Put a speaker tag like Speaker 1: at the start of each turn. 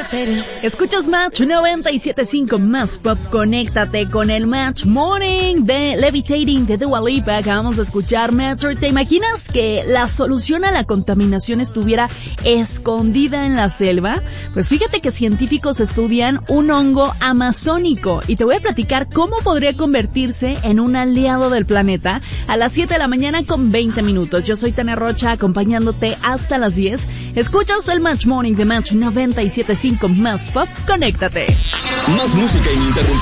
Speaker 1: Escuchas Match 97.5 Más Pop. Conéctate con el Match Morning de Levitating de Dua Lipa. Acabamos de escuchar Metro. ¿Te imaginas que la solución a la contaminación estuviera escondida en la selva? Pues fíjate que científicos estudian un hongo amazónico y te voy a platicar cómo podría convertirse en un aliado del planeta a las 7 de la mañana con 20 minutos. Yo soy Tania Rocha, acompañándote hasta las 10. Escuchas el Match Morning de Match 97.5 Más Pop. Conéctate.
Speaker 2: Más música ininterrumpida.